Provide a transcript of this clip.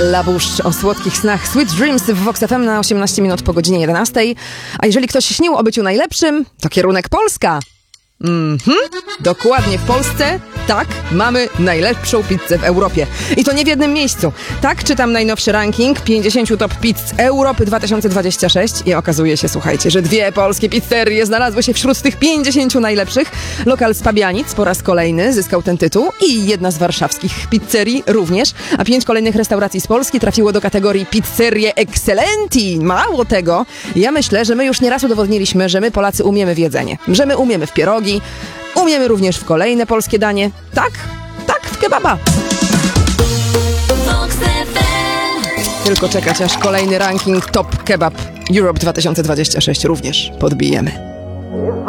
Labusz o słodkich snach Sweet Dreams w Vox FM na 18 minut po godzinie 11. A jeżeli ktoś śnił o byciu najlepszym, to kierunek Polska. Dokładnie, w Polsce, tak, mamy najlepszą pizzę w Europie. I to nie w jednym miejscu. Tak, czytam najnowszy ranking 50 top pizz Europy 2026 i okazuje się, słuchajcie, że 2 polskie pizzerie znalazły się wśród tych 50 najlepszych. Lokal z Pabianic po raz kolejny zyskał ten tytuł i jedna z warszawskich pizzerii również, a 5 kolejnych restauracji z Polski trafiło do kategorii Pizzerie Excellenti. Mało tego, ja myślę, że my już nieraz udowodniliśmy, że my Polacy umiemy w jedzenie, że my umiemy w pierogi, umiemy również w kolejne polskie danie. Tak, w kebaba. Tylko czekać, aż kolejny ranking Top Kebab Europe 2026 również podbijemy.